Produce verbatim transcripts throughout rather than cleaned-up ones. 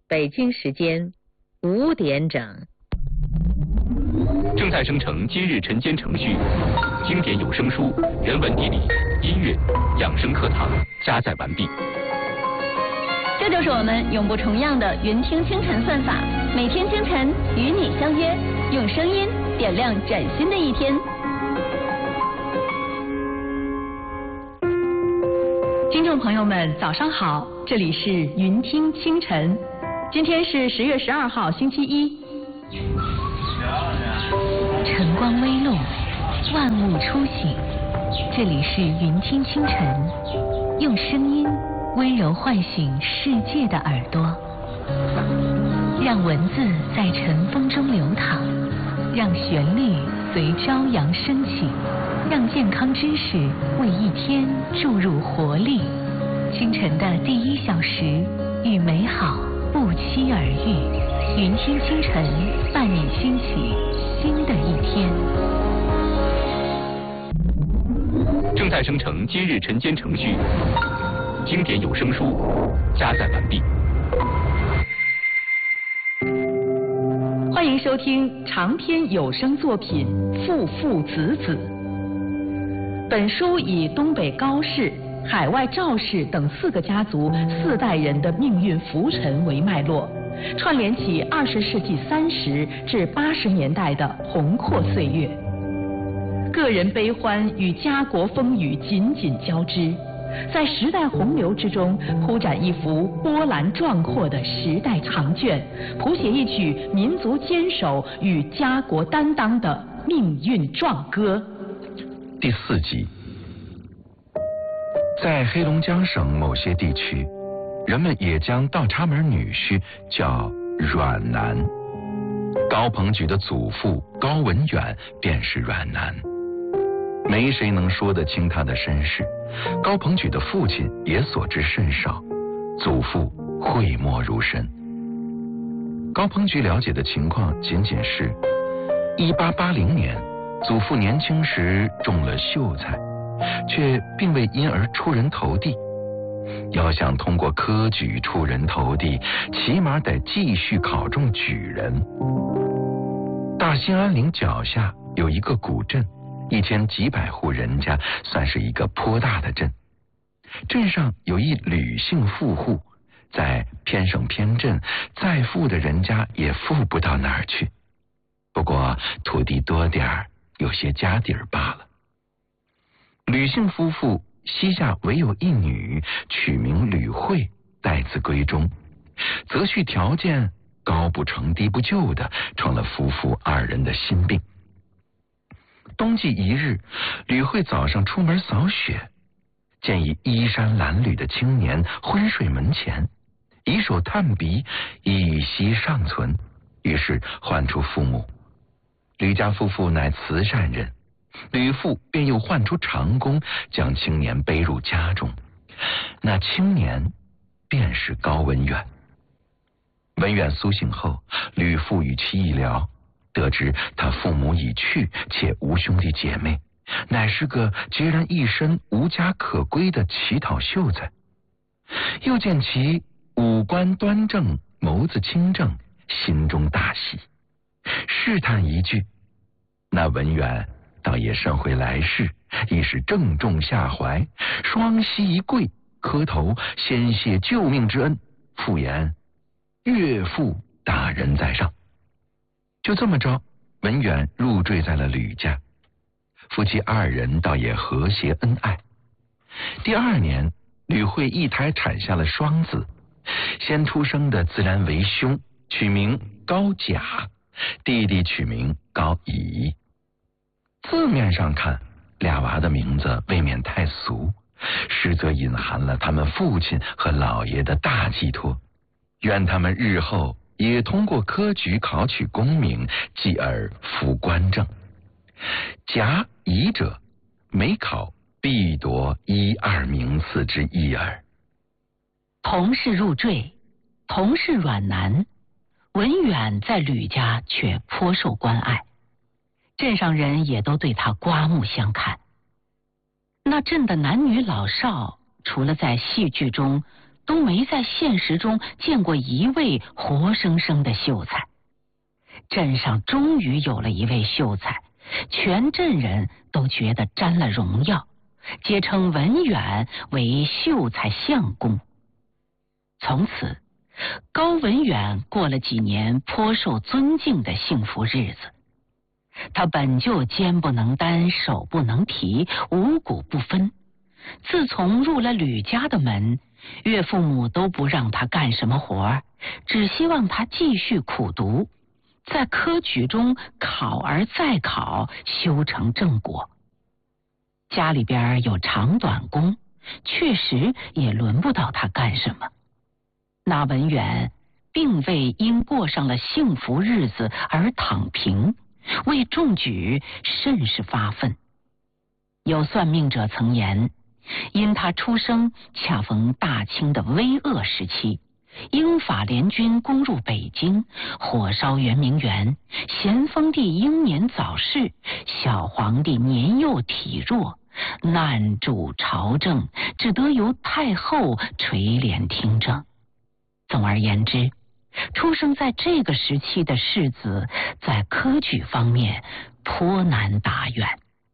北京时间五点整。 正在生成今日晨间程序，经典有声书、人文地理、音乐、养生课堂加载完毕。 这就是我们永不重样的云听清晨算法，每天清晨与你相约，用声音点亮崭新的一天。 听众朋友们，早上好，这里是云听清晨，今天是十月十二号，星期一。 晨光微露，万物初醒，这里是云听清晨，用声音温柔唤醒世界的耳朵，让文字在晨风中流淌，让旋律随朝阳升起，让健康知识为一天注入活力。清晨的第一小时，与美好不期而遇。云听清晨，伴你兴起新的一天。 正在生成今日晨间程序，经典有声书加载完毕。 欢迎收听长篇有声作品《父父子子》。本书以东北高氏、海外赵氏等四个家族四代人的命运浮沉为脉络，串联起二十世纪三十至八十年代的宏阔岁月，个人悲欢与家国风雨紧紧交织，在时代洪流之中铺展一幅波澜壮阔的时代长卷，谱写一曲民族坚守与家国担当的命运壮歌。 第四集，在黑龙江省某些地区，人们也将倒插门女婿叫阮男。高朋举的祖父高文远便是阮男，没谁能说得清他的身世，高朋举的父亲也所知甚少，祖父讳莫如深。高朋举了解的情况仅仅是一八八零年祖父年轻时中了秀才，却并未因而出人头地。要想通过科举出人头地，起码得继续考中举人。大兴安岭脚下有一个古镇，一千几百户人家，算是一个颇大的镇。镇上有一吕姓富户，在偏省偏镇，再富的人家也富不到哪儿去。不过土地多点儿，有些家底儿罢了。吕姓夫妇膝下唯有一女，取名吕慧，待字闺中，择婿条件高不成低不就的，成了夫妇二人的心病。冬季一日，吕慧早上出门扫雪，见一衣衫褴褛的青年昏睡门前，以手探鼻，一息尚存，于是唤出父母。吕家夫妇乃慈善人，吕父便又唤出长工，将青年背入家中。那青年便是高文远。文远苏醒后，吕父与其一聊，得知他父母已去，且无兄弟姐妹，乃是个孑然一身无家可归的乞讨秀才。又见其五官端正，眸子清正，心中大喜，试探一句，那文远倒也甚会来事，亦是正中下怀，双膝一跪，磕头先谢救命之恩，复言岳父大人在上。就这么着，文远入赘在了吕家，夫妻二人倒也和谐恩爱。第二年，吕慧一胎产下了双子，先出生的自然为兄，取名高甲，弟弟取名高乙。字面上看，俩娃的名字未免太俗，实则隐含了他们父亲和老爷的大寄托，愿他们日后也通过科举考取功名，继而服官正。甲乙者，每考必夺一二名次之一耳。 同是入赘，同是阮男，文远在吕家却颇受关爱，镇上人也都对他刮目相看。那镇的男女老少，除了在戏剧中都没在现实中见过一位活生生的秀才。镇上终于有了一位秀才，全镇人都觉得沾了荣耀，皆称文远为秀才相公。从此，高文远过了几年颇受尊敬的幸福日子。他本就肩不能担，手不能提，五谷不分。自从入了吕家的门，岳父母都不让他干什么活，只希望他继续苦读，在科举中考而再考，修成正果。家里边有长短工，确实也轮不到他干什么。那文远并未因过上了幸福日子而躺平，为中举甚是发愤。有算命者曾言，因他出生恰逢大清的危厄时期，英法联军攻入北京，火烧圆明园，咸丰帝英年早逝，小皇帝年幼体弱，难主朝政，只得由太后垂帘听政。总而言之，出生在这个时期的士子，在科举方面颇难达远。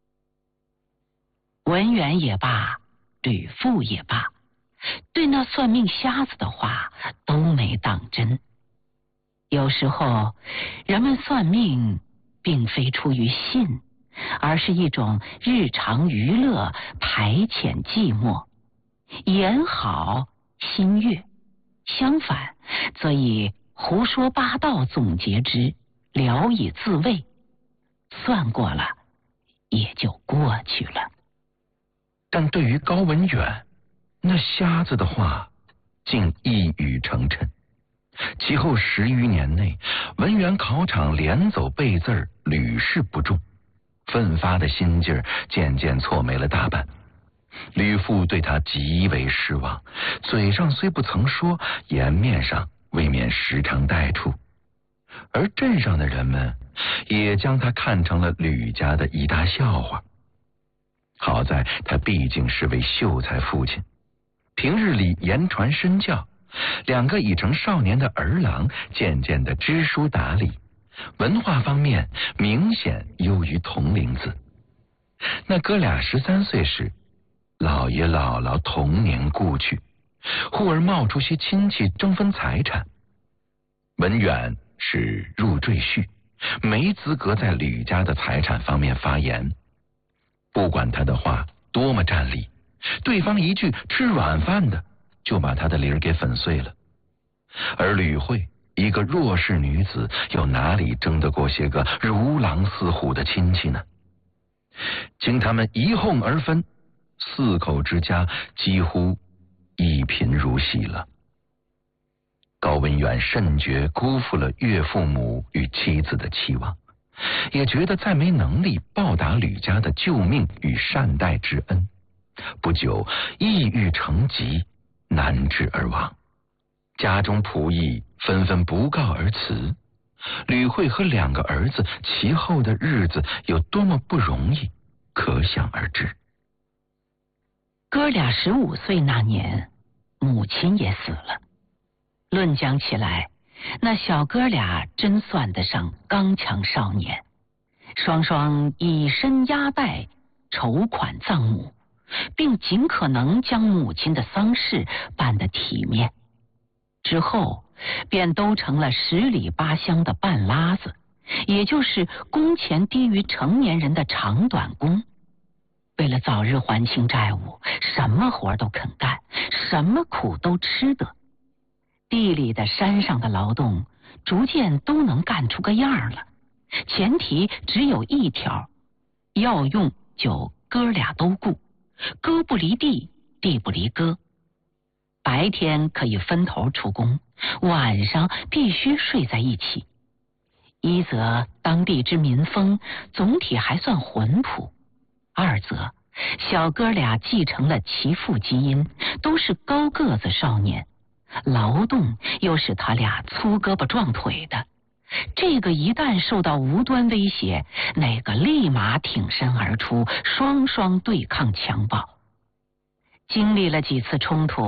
文远也罢，吕父也罢，对那算命瞎子的话都没当真。有时候，人们算命并非出于信，而是一种日常娱乐，排遣寂寞，言好心悦。相反，则以胡说八道总结之，聊以自慰。算过了，也就过去了。 但对于高文远，那瞎子的话竟一语成谶。其后十余年内，文远考场连走背字儿，屡试不中，奋发的心劲儿渐渐挫没了大半。吕父对他极为失望，嘴上虽不曾说，颜面上未免时常带怵。而镇上的人们也将他看成了吕家的一大笑话。好在他毕竟是位秀才父亲，平日里言传身教，两个已成少年的儿郎渐渐的知书达理，文化方面明显优于同龄子。那哥俩十三岁时，姥爷姥姥同年故去，忽而冒出些亲戚争分财产。文远是入赘婿，没资格在吕家的财产方面发言。不管他的话多么占理，对方一句吃软饭的，就把他的理儿给粉碎了。而吕慧一个弱势女子，又哪里争得过些个如狼似虎的亲戚呢？经他们一哄而分，四口之家几乎一贫如洗了。高文远甚觉辜负了岳父母与妻子的期望，也觉得再没能力报答吕家的救命与善待之恩，不久抑郁成疾，难治而亡。家中仆役纷纷不告而辞，吕慧和两个儿子其后的日子有多么不容易，可想而知。 哥俩十五岁那年，母亲也死了。论讲起来，那小哥俩真算得上刚强少年，双双以身压带，筹款葬母，并尽可能将母亲的丧事办得体面。之后便都成了十里八乡的半拉子，也就是工钱低于成年人的长短工。为了早日还清债务，什么活都肯干，什么苦都吃得。地里的山上的劳动逐渐都能干出个样了，前提只有一条，要用就哥俩都顾，哥不离地，地不离哥。白天可以分头出工，晚上必须睡在一起。一则当地之民风总体还算浑朴，二则小哥俩继承了其父基因，都是高个子少年，劳动又使他俩粗胳膊壮腿的，这个一旦受到无端威胁，那个立马挺身而出，双双对抗强暴。经历了几次冲突，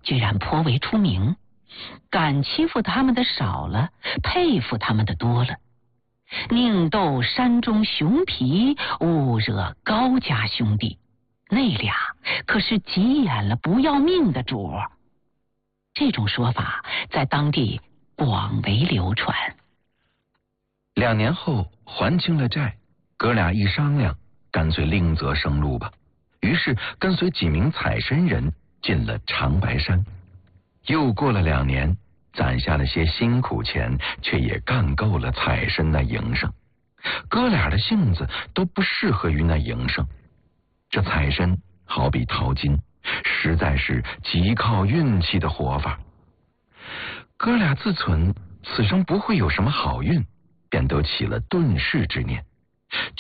居然颇为出名，敢欺负他们的少了，佩服他们的多了。宁斗山中熊罴，勿惹高家兄弟，那俩可是急眼了不要命的主儿。这种说法在当地广为流传。 两年后还清了债，哥俩一商量，干脆另择生路吧。于是跟随几名采参人进了长白山。又过了两年，攒下了些辛苦钱，却也干够了采参那营生。哥俩的性子都不适合于那营生。这采参好比淘金，实在是极靠运气的活法。哥俩自忖此生不会有什么好运，便都起了遁世之念，